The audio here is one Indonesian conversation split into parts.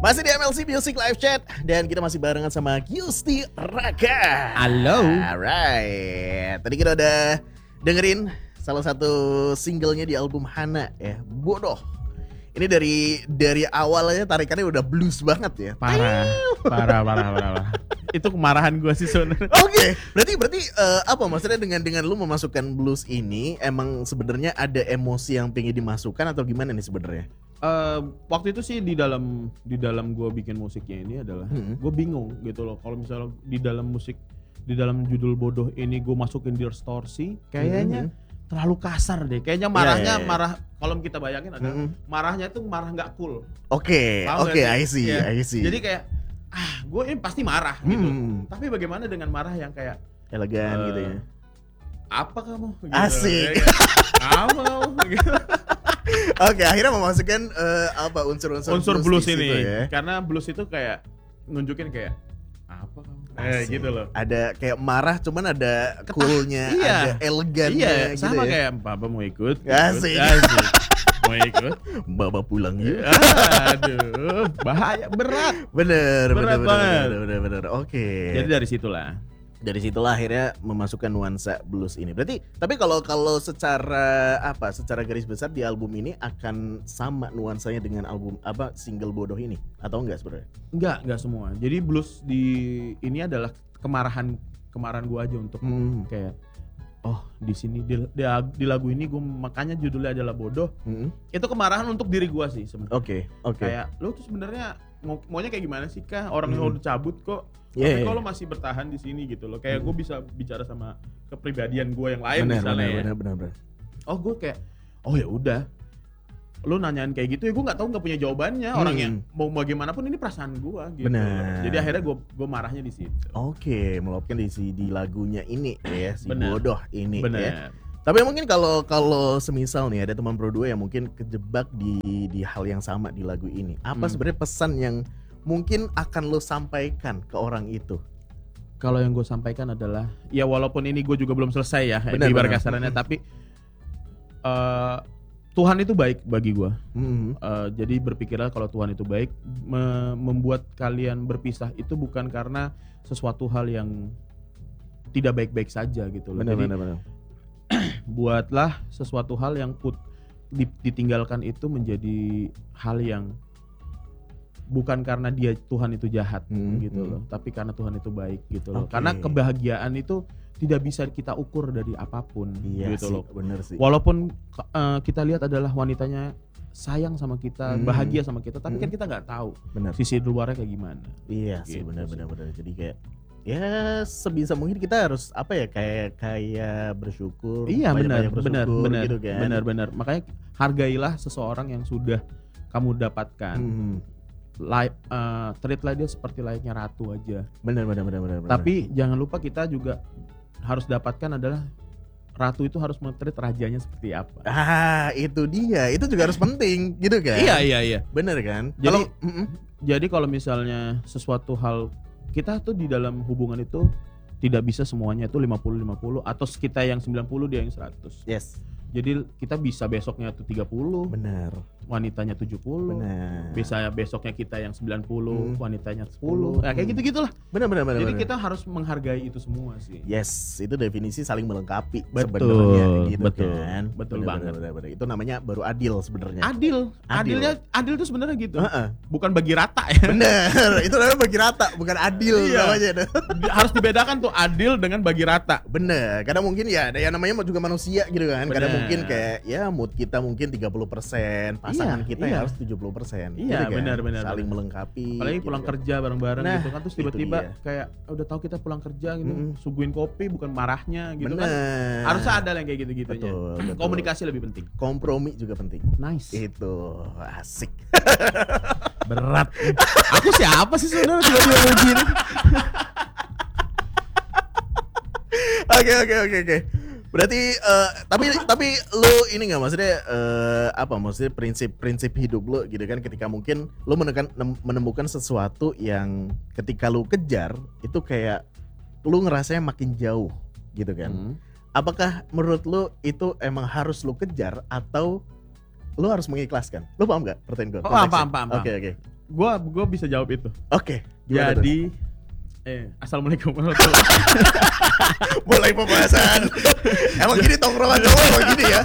Masih di MLC Music Live Chat dan kita masih barengan sama Gusti Raka. Halo. Alright. Tadi kita udah dengerin salah satu singlenya di album Hana ya, Bodoh. Ini dari awalnya tarikannya udah blues banget ya. Parah. Itu kemarahan gue sih sebenarnya. Oke, berarti apa maksudnya dengan lu memasukkan blues ini emang sebenarnya ada emosi yang pengen dimasukkan atau gimana nih sebenarnya? Waktu itu sih di dalam gue bikin musiknya ini adalah gue bingung gitu loh. Kalau misalnya di dalam judul Bodoh ini gue masukin distorsi, kayaknya terlalu kasar deh. Kayaknya marahnya marah. Kalau kita bayangin ada marahnya itu marah nggak cool. Oke, I see. Jadi kayak gue ini pasti marah gitu. Tapi bagaimana dengan marah yang kayak elegan gitu ya? Apa kamu? Gitu. Asik. Apa kamu? Gitu. Oke, akhirnya memasukkan unsur blues di situ ini ya. Karena blues itu kayak nunjukin kayak apa kamu? Gitu loh. Ada kayak marah cuman ada coolnya, ada elegannya gitu sama ya. kayak Papa mau ikut. Asik. Mau ikut? Baba pulang ya. Aduh, bahaya, berat. Bener. Oke. Jadi dari situlah akhirnya memasukkan nuansa blues ini. Berarti tapi kalau secara garis besar di album ini akan sama nuansanya dengan album single Bodoh ini atau enggak sebenarnya? Enggak semua. Jadi blues di ini adalah kemarahan gua aja untuk kayak di sini di lagu ini gua makanya judulnya adalah Bodoh. Itu kemarahan untuk diri gua sih sebenarnya. Oke. Kayak lu tuh sebenarnya maunya kayak gimana sih kah? Orang yang udah cabut kok. Tapi kalau masih bertahan di sini gitu loh. Kayak gue bisa bicara sama kepribadian gue yang lain misalnya. Benar. Oh gue kayak ya udah. Lu nanyain kayak gitu ya gue nggak punya jawabannya. Orang yang mau bagaimanapun ini perasaan gue gitu. Benar. Jadi akhirnya gue marahnya di situ. Oke, meluapkan di lagunya ini ya si Bodoh ini. Benar. Ya. Tapi mungkin kalau semisal nih ada teman Pro 2 yang mungkin kejebak di hal yang sama di lagu ini. Apa sebenarnya pesan yang mungkin akan lo sampaikan ke orang itu? Kalau yang gue sampaikan adalah ya walaupun ini gue juga belum selesai ya benar, di ibarat kasarannya, tapi Tuhan itu baik bagi gue. Jadi berpikirlah kalau Tuhan itu baik, membuat kalian berpisah itu bukan karena sesuatu hal yang tidak baik-baik saja gitu loh. Jadi buatlah sesuatu hal yang ditinggalkan itu menjadi hal yang bukan karena Tuhan itu jahat gitu loh, tapi karena Tuhan itu baik gitu loh. Karena kebahagiaan itu tidak bisa kita ukur dari apapun gitu loh. Bener sih. Walaupun kita lihat adalah wanitanya sayang sama kita, bahagia sama kita, tapi kan kita nggak tahu sisi luarnya kayak gimana. Iya sih, benar. Jadi kayak ya sebisa mungkin kita harus kayak bersyukur. Iya benar gitu kan. Benar. Makanya hargailah seseorang yang sudah kamu dapatkan. Treatlah dia seperti layaknya ratu aja. Benar. Tapi jangan lupa kita juga harus dapatkan adalah ratu itu harus men-treat rajanya seperti apa. Itu dia. Itu juga harus penting gitu kan. Iya. Benar kan? Jadi kalau misalnya sesuatu hal kita tuh di dalam hubungan itu tidak bisa semuanya itu 50-50 atau kita yang 90 dia yang 100. Yes. Jadi kita bisa besoknya tuh 30. Benar. Wanitanya 70. Benar. Bisa besoknya kita yang 90, wanitanya 10. Ya kayak gitu-gitulah. Benar. Jadi kita harus menghargai itu semua sih. Yes, itu definisi saling melengkapi sebenarnya gitu kan. Betul banget. Itu namanya baru adil sebenarnya. Adil tuh sebenarnya gitu. Bukan bagi rata ya. Benar. Itu namanya bagi rata, bukan adil namanya. Harus dibedakan tuh adil dengan bagi rata. Benar. Kadang mungkin ya namanya juga manusia gitu kan. Kadang mungkin kayak ya mood kita mungkin 30%, pasangan kita yang harus 70%. Iya, gitu kan? benar. Saling melengkapi. Apalagi pulang kerja bareng-bareng gitu kan, terus tiba-tiba kayak udah tahu kita pulang kerja gitu, suguhin kopi bukan marahnya gitu kan. Harusnya ada yang kayak gitu-gitunya. Betul. Komunikasi lebih penting. Kompromi juga penting. Nice. Itu asik. Berat. Aku siapa sih sebenarnya tiba-tiba begini? Oke. Berarti tapi lu ini nggak maksudnya maksudnya prinsip hidup lu gitu kan, ketika mungkin lu menemukan sesuatu yang ketika lu kejar itu kayak lu ngerasanya makin jauh gitu kan. Apakah menurut lu itu emang harus lu kejar atau lu harus mengikhlaskan? Lu paham nggak pertanyaan gue? Paham. Oke. Gua bisa jawab itu. Oke. Gimana Jadi assalamualaikum warahmatullahi mulai pembahasan. Emang gini tongkrongan cowok emang gini ya.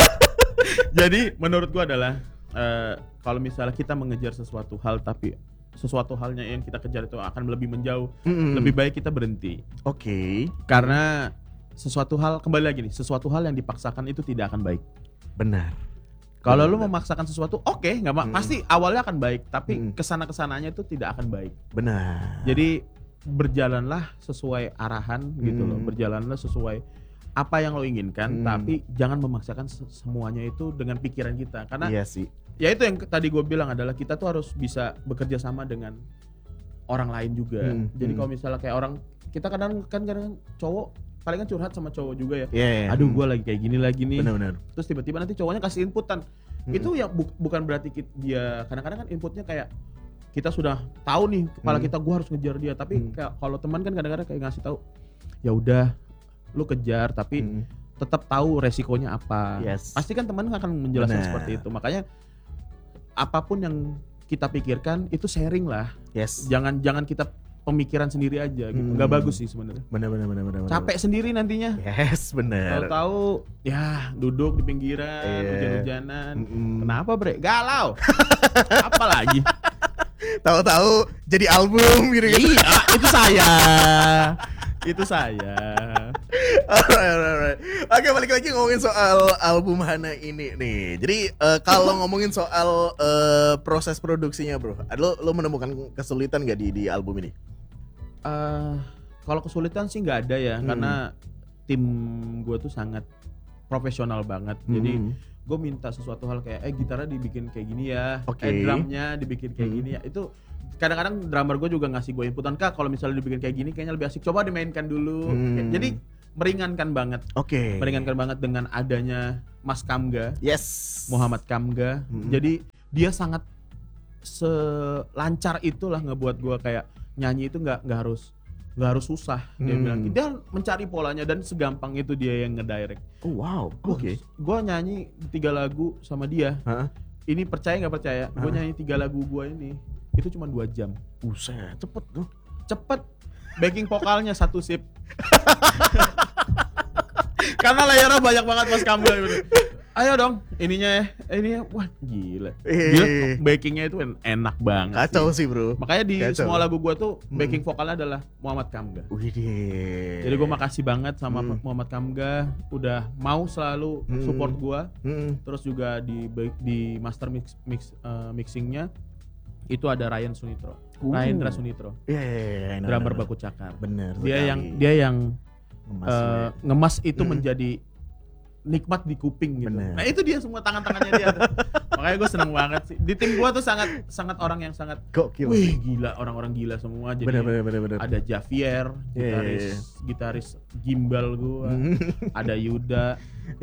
Jadi menurut gua adalah kalau misalnya kita mengejar sesuatu hal tapi sesuatu halnya yang kita kejar itu akan lebih menjauh, lebih baik kita berhenti. Oke. Karena sesuatu hal, kembali lagi nih, sesuatu hal yang dipaksakan itu tidak akan baik. Benar. Kalau lu memaksakan sesuatu, oke, nggak pasti awalnya akan baik, tapi kesananya itu tidak akan baik. Benar. Jadi berjalanlah sesuai arahan gitu loh, berjalanlah sesuai apa yang lo inginkan, tapi jangan memaksakan semuanya itu dengan pikiran kita, karena iya sih. Ya itu yang tadi gue bilang adalah kita tuh harus bisa bekerja sama dengan orang lain juga. Jadi kalau misalnya kayak orang, kita kadang cowok palingan curhat sama cowok juga ya. Yeah. Aduh gue lagi kayak gini lagi nih. Benar. Terus tiba-tiba nanti cowoknya kasih inputan. Itu ya bukan berarti dia, kadang-kadang kan inputnya kayak kita sudah tahu nih kepala kita gue harus ngejar dia, tapi kayak kalau teman kan kadang-kadang kayak ngasih tahu, ya udah lu kejar tapi tetap tahu resikonya apa. Yes. Pasti kan teman akan menjelaskan seperti itu. Makanya apapun yang kita pikirkan itu sharing lah. Yes. Jangan kita pemikiran sendiri aja gitu. Nggak bagus sih sebenarnya. Benar. Capek sendiri nantinya. Yes, benar. Tahu-tahu ya duduk di pinggiran, hujan-hujanan. Kenapa, Bre? Galau. Apa lagi? Tahu-tahu jadi album gitu. Iya, itu saya. Itu saya. Alright. Oke, balik lagi ngomongin soal album Hana ini nih. Jadi kalau ngomongin soal proses produksinya, bro, lo menemukan kesulitan gak di album ini? Kalau kesulitan sih nggak ada ya, karena tim gue tuh sangat profesional banget. Jadi gue minta sesuatu hal kayak gitarnya dibikin kayak gini ya, drumnya dibikin kayak gini ya. Itu kadang-kadang drummer gue juga ngasih gue inputan, Kak, kalau misalnya dibikin kayak gini kayaknya lebih asik, coba dimainkan dulu. Jadi meringankan banget. Meringankan banget dengan adanya Mas Kamga. Yes. Muhammad Kamga. Jadi dia sangat selancar itulah ngebuat gue kayak nyanyi itu nggak harus susah. Dia bilang dia mencari polanya dan segampang itu dia yang ngedirect. Oh wow. Oke. Gue nyanyi 3 lagu sama dia. Ini percaya nggak percaya? Gue nyanyi 3 lagu gue ini itu cuma 2 jam. Buset, cepet tuh. Cepet. Backing vokalnya 1 sip. Karena layarnya banyak banget Mas Kamga gitu. Ayo dong, ininya wah gila. Backingnya itu enak banget. Kacau sih, bro. Makanya di semua lagu gua tuh backing vokalnya adalah Muhammad Kamga. Widih. Jadi gua makasih banget sama Muhammad Kamga udah mau selalu support gua. Terus juga di master mixingnya itu ada Ryan Sunitro. Rahendra Sunitro. Iya. Drummer Baku Cakar. Bener. Dia yang ngemas itu menjadi nikmat di kuping gitu. Bener. Nah itu dia semua tangan-tangannya dia. Makanya gue seneng banget sih. Di tim gue tuh sangat orang yang sangat gokil. Wih gila, orang-orang gila semua. Jadi bener. ada Javier, gitaris gimbal gue. Ada Yuda.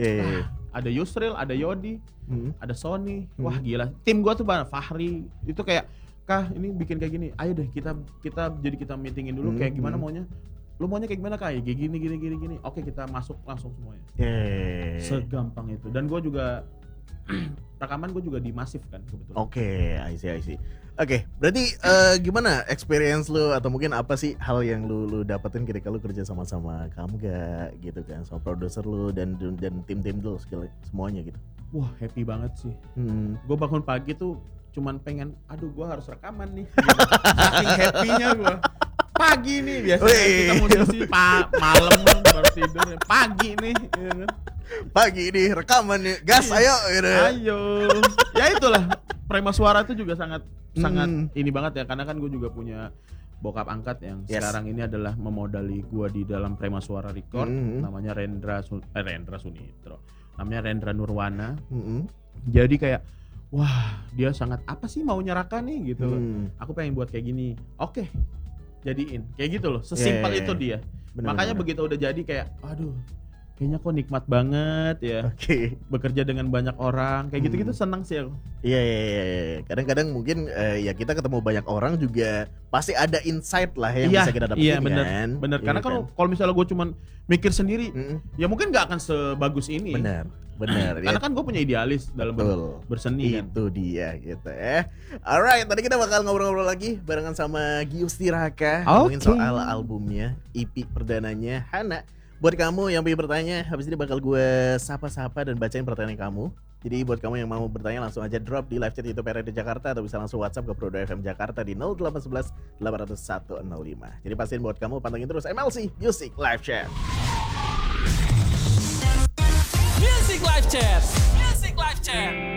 Ada Yusril, ada Yodi, ada Sony. Wah gila. Tim gue tuh banget. Fahri itu kayak, Kah ini bikin kayak gini. Ayo deh kita meetingin dulu kayak gimana maunya. Lu maunya kayak gimana, kayak gini. Oke, kita masuk langsung semuanya. Segampang itu. Dan gue juga rekaman gue juga di Masif kan kebetulan. Oke, I see. Oke, berarti gimana experience lu atau mungkin apa sih hal yang lu dapetin ketika lu kerja sama-sama Kamga gitu kan, sama produser lu dan tim-tim lu segala semuanya gitu. Wah, happy banget sih. Gue bangun pagi tuh cuman pengen, aduh gue harus rekaman nih. Gitu. Saking happy-nya gue. Pagi nih biasanya kita musisi malam baru tidur, pagi nih gitu kan. Pagi nih rekaman nih, gas ayo gitu. Ayo. Ya itulah, Prima Suara itu juga sangat ini banget ya, karena kan gue juga punya bokap angkat yang sekarang ini adalah memodali gue di dalam Prima Suara Record, namanya Rendra Sunitro. Namanya Rendra Nurwana. Jadi kayak wah, dia sangat apa sih maunya Raka nih gitu loh. Aku pengen buat kayak gini. Oke. Jadiin kayak gitu loh, sesimpel itu dia. Makanya begitu udah jadi kayak aduh kayaknya kok nikmat banget ya. Oke. Bekerja dengan banyak orang kayak gitu-gitu senang sih aku. Iya. Kadang-kadang mungkin ya kita ketemu banyak orang juga pasti ada insight lah yang Iya, bisa kita dapetin iya bener, kan. bener. Iya Karena kan? kalau misalnya gue cuman mikir sendiri, ya mungkin nggak akan sebagus ini. Bener. Karena kan gue punya idealis dalam Betul. berseni kan. Itu dia gitu ya. Alright, tadi kita bakal ngobrol-ngobrol lagi barengan sama Gius Tiraka, ngomongin soal albumnya, EP perdananya Hana. Buat kamu yang pengen bertanya, habis ini bakal gue sapa-sapa dan bacain pertanyaan kamu. Jadi buat kamu yang mau bertanya langsung aja drop di live chat YouTube RRD Jakarta atau bisa langsung WhatsApp ke Pro2 FM Jakarta di 0811 800 105. Jadi pastiin buat kamu pantengin terus MLC Music Live Chat. Music Live Chat. Music Live Chat.